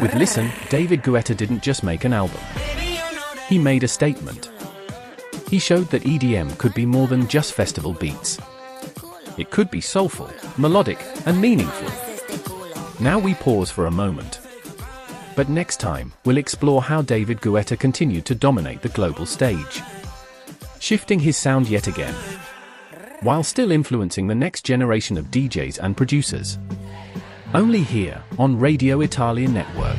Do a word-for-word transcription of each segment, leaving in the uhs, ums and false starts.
With Listen, David Guetta didn't just make an album. He made a statement. He showed that E D M could be more than just festival beats. It could be soulful, melodic, and meaningful. Now we pause for a moment. But next time, we'll explore how David Guetta continued to dominate the global stage, shifting his sound yet again, while still influencing the next generation of D Js and producers. Only here, on Radio Italia Network.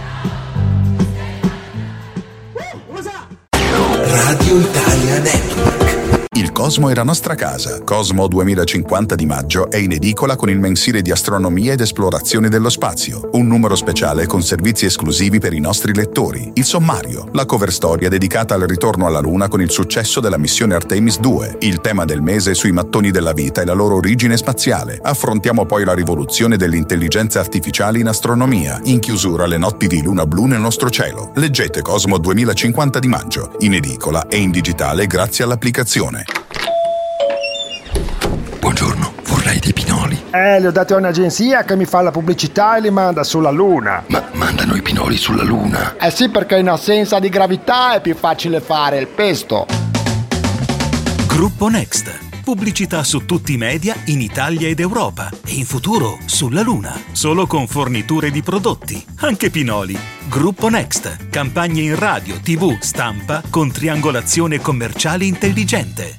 Radio Italia Network. Il Cosmo è la nostra casa. Cosmo duemilacinquanta di maggio è in edicola con il mensile di astronomia ed esplorazione dello spazio. Un numero speciale con servizi esclusivi per i nostri lettori. Il sommario, la cover storia dedicata al ritorno alla Luna con il successo della missione Artemis due. Il tema del mese sui mattoni della vita e la loro origine spaziale. Affrontiamo poi la rivoluzione dell'intelligenza artificiale in astronomia. In chiusura le notti di luna blu nel nostro cielo. Leggete Cosmo duemilacinquanta di maggio, in edicola e in digitale grazie all'applicazione. Buongiorno, vorrei dei pinoli. Eh, li ho dati a un'agenzia che mi fa la pubblicità e li manda sulla Luna. Ma mandano i pinoli sulla Luna? Eh sì, perché in assenza di gravità è più facile fare il pesto. Gruppo Next. Pubblicità su tutti i media in Italia ed Europa e in futuro sulla Luna. Solo con forniture di prodotti, anche pinoli. Gruppo Next. Campagne in radio, tivù, stampa con triangolazione commerciale intelligente.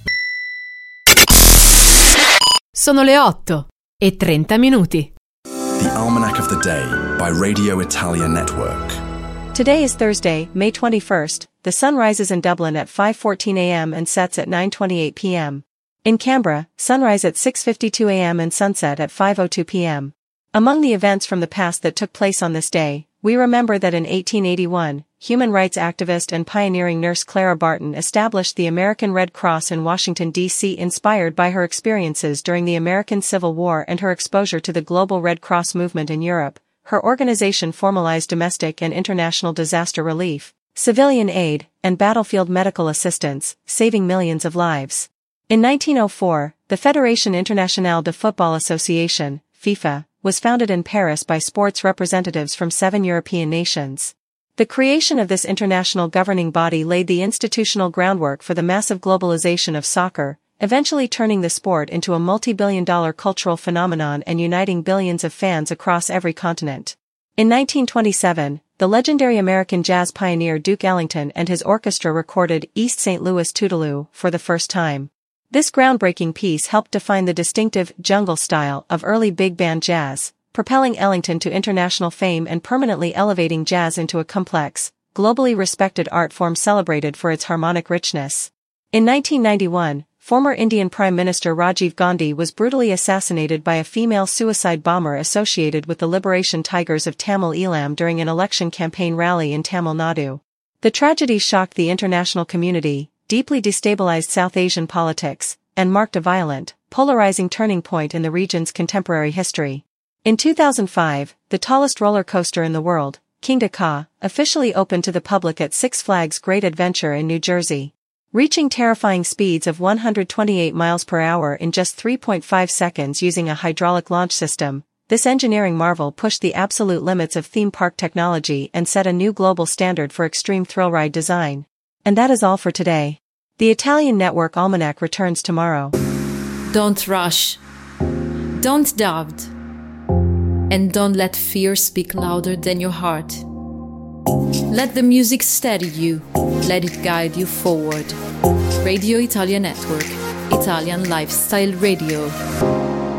Sono le otto e trenta minuti. The Almanac of the Day by Radio Italia Network. Today is Thursday, May twenty-first. The sun rises in Dublin at five fourteen a.m. and sets at nine twenty-eight p.m. In Canberra, sunrise at six fifty-two a.m. and sunset at five oh two p.m. Among the events from the past that took place on this day, we remember that in eighteen eighty-one, human rights activist and pioneering nurse Clara Barton established the American Red Cross in Washington, D C inspired by her experiences during the American Civil War and her exposure to the global Red Cross movement in Europe. Her organization formalized domestic and international disaster relief, civilian aid, and battlefield medical assistance, saving millions of lives. In nineteen oh four, the Fédération Internationale de Football Association, FIFA, was founded in Paris by sports representatives from seven European nations. The creation of this international governing body laid the institutional groundwork for the massive globalization of soccer, eventually turning the sport into a multi-billion dollar cultural phenomenon and uniting billions of fans across every continent. In nineteen twenty-seven, the legendary American jazz pioneer Duke Ellington and his orchestra recorded East Saint Louis Toodaloo for the first time. This groundbreaking piece helped define the distinctive jungle style of early big band jazz, propelling Ellington to international fame and permanently elevating jazz into a complex, globally respected art form celebrated for its harmonic richness. In nineteen ninety-one, former Indian Prime Minister Rajiv Gandhi was brutally assassinated by a female suicide bomber associated with the Liberation Tigers of Tamil Eelam during an election campaign rally in Tamil Nadu. The tragedy shocked the international community, deeply destabilized South Asian politics, and marked a violent, polarizing turning point in the region's contemporary history. In two thousand five, the tallest roller coaster in the world, Kingda Ka, officially opened to the public at Six Flags Great Adventure in New Jersey. Reaching terrifying speeds of one hundred twenty-eight miles per hour in just three point five seconds using a hydraulic launch system, this engineering marvel pushed the absolute limits of theme park technology and set a new global standard for extreme thrill ride design. And that is all for today. The Italian Network Almanac returns tomorrow. Don't rush. Don't doubt. And don't let fear speak louder than your heart. Let the music steady you. Let it guide you forward. Radio Italia Network. Italian Lifestyle Radio.